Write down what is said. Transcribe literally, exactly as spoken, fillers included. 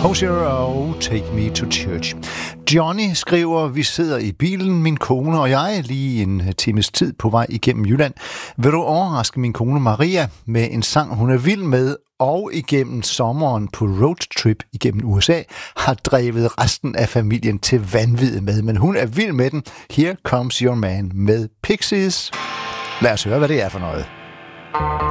Hozier og Take Me to Church. Johnny skriver, vi sidder i bilen, min kone og jeg, lige en times tid på vej igennem Jylland. Vil du overraske min kone Maria med en sang, hun er vild med, og igennem sommeren på roadtrip igennem U S A, har drevet resten af familien til vanvid med. Men hun er vild med den. Here Comes Your Man med Pixies. Lad os høre, hvad det er for noget.